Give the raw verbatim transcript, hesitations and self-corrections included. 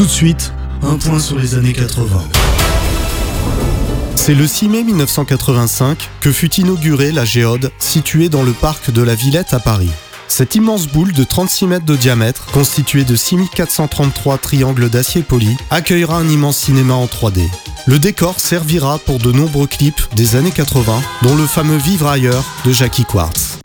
Tout de suite, un point sur les années quatre-vingts. C'est le six mai mille neuf cent quatre-vingt-cinq que fut inaugurée la Géode, située dans le parc de la Villette à Paris. Cette immense boule de trente-six mètres de diamètre, constituée de six mille quatre cent trente-trois triangles d'acier poli, accueillera un immense cinéma en trois D. Le décor servira pour de nombreux clips des années quatre-vingts, dont le fameux Vivre ailleurs de Jackie Quartz.